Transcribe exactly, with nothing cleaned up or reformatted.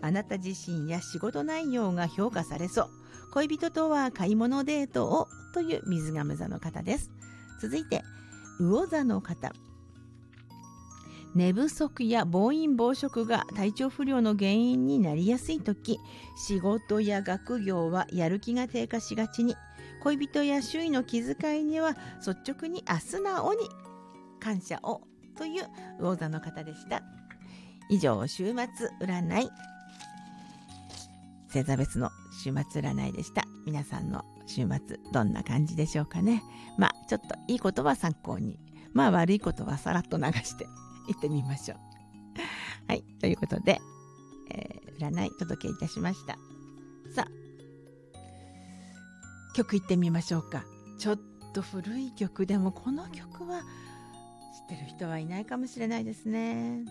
あなた自身や仕事内容が評価されそう。恋人とは買い物デートをという水亀座の方です。続いて魚座の方。寝不足や暴飲暴食が体調不良の原因になりやすい時、仕事や学業はやる気が低下しがちに、恋人や周囲の気遣いには率直にあ素直に感謝をという魚座の方でした。以上、週末占い、星座別の週末占いでした。皆さんの週末どんな感じでしょうかね。まあちょっといいことは参考に、まあ悪いことはさらっと流して行ってみましょう。はい、ということで、えー、占い届けいたしました。さあ、曲行ってみましょうか。ちょっと古い曲でもこの曲は知ってる人はいないかもしれないですね。